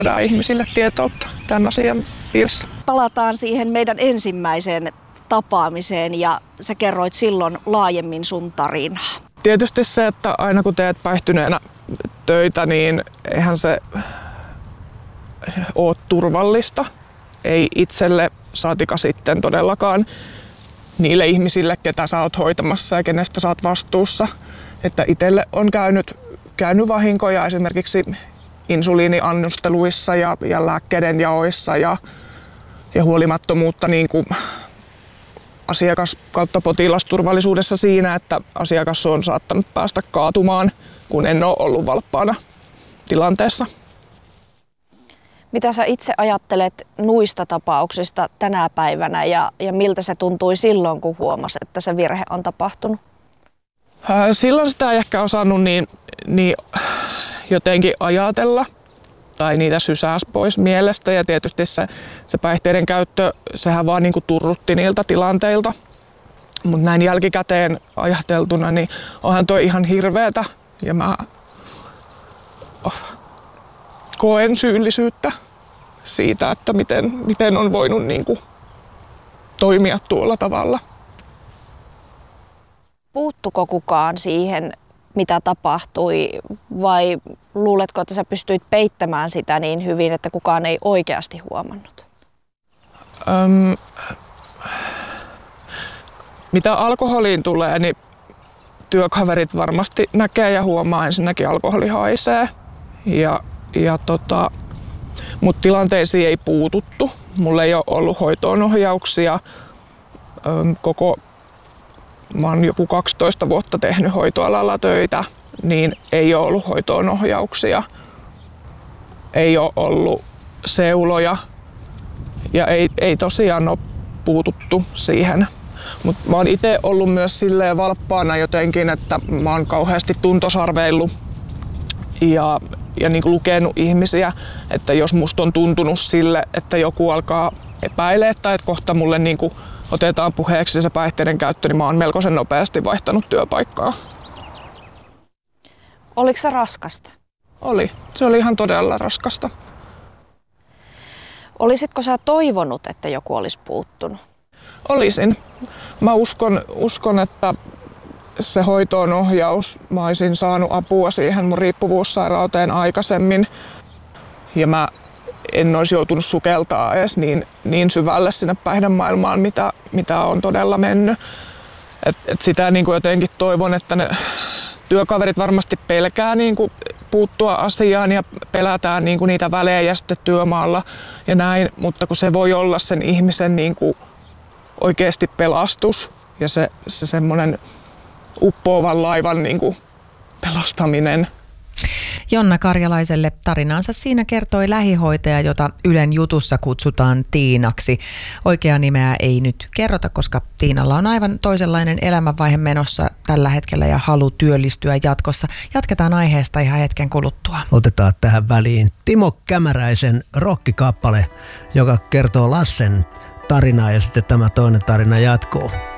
tuodaan ihmisille tietoutta tämän asian piirissä. Palataan siihen meidän ensimmäiseen tapaamiseen ja sä kerroit silloin laajemmin sun tarinaa. Tietysti se, että aina kun teet päihtyneenä töitä, niin eihän se ole turvallista. Ei itselle saatika sitten todellakaan niille ihmisille, ketä sä oot hoitamassa ja kenestä sä oot vastuussa. Että itselle on käynyt vahinkoja esimerkiksi insuliiniannosteluissa ja lääkkeiden jaoissa ja huolimattomuutta niin kuin asiakas- kautta potilasturvallisuudessa siinä, että asiakas on saattanut päästä kaatumaan, kun en ole ollut valppaana tilanteessa. Mitä sä itse ajattelet nuista tapauksista tänä päivänä ja miltä se tuntui silloin, kun huomasit, että se virhe on tapahtunut? Silloin sitä ei ehkä osannut niin jotenkin ajatella tai niitä sysäsi pois mielestä ja tietysti se päihteiden käyttö, sehän vaan niin kuin turrutti niiltä tilanteilta. Mutta näin jälkikäteen ajateltuna, niin onhan toi ihan hirveetä ja mä koen syyllisyyttä siitä, että miten on voinut niin kuin toimia tuolla tavalla. Puuttuko kukaan siihen, mitä tapahtui, vai luuletko, että sä pystyit peittämään sitä niin hyvin, että kukaan ei oikeasti huomannut? Mitä alkoholiin tulee, niin työkaverit varmasti näkee ja huomaa ensinnäkin alkoholi haisee. Mutta tilanteisiin ei puututtu. Mulla ei ole ollut hoitoonohjauksia. Mä oon joku 12 vuotta tehnyt hoitoalalla töitä, niin ei ole ollut hoitoonohjauksia. Ei ole ollut seuloja ja ei tosiaan ole puututtu siihen. Mutta mä oon itse ollut myös silleen valppaana jotenkin, että mä oon kauheasti tuntosarveillut ja niin kuin lukenut ihmisiä, että jos musta on tuntunut sille, että joku alkaa epäilee tai että kohta mulle niin kuin otetaan puheeksi se päihteiden käyttö, niin mä oon melkoisen nopeasti vaihtanut työpaikkaa. Oliko se raskasta? Oli. Se oli ihan todella raskasta. Olisitko sä toivonut, että joku olisi puuttunut? Olisin. Mä uskon, että se hoitoonohjaus, mä olisin saanut apua siihen mun riippuvuussairauteen aikaisemmin. Ja mä en olisi joutunut sukeltaa edes niin syvälle sinne päihdemaailmaan, mitä on todella mennyt. Et sitä niin kuin jotenkin toivon, että ne työkaverit varmasti pelkää niin kuin puuttua asiaan ja pelätään niin kuin niitä välejä sitten työmaalla ja näin, mutta kun se voi olla sen ihmisen niin kuin oikeasti pelastus ja se semmoinen uppoavan laivan niin kuin pelastaminen. Jonna Karjalaiselle tarinaansa siinä kertoi lähihoitaja, jota Ylen jutussa kutsutaan Tiinaksi. Oikeaa nimeä ei nyt kerrota, koska Tiinalla on aivan toisenlainen elämänvaihe menossa tällä hetkellä ja halu työllistyä jatkossa. Jatketaan aiheesta ihan hetken kuluttua. Otetaan tähän väliin Timo Kämäräisen rokkikappale, joka kertoo Lassen tarinaa ja sitten tämä toinen tarina jatkuu.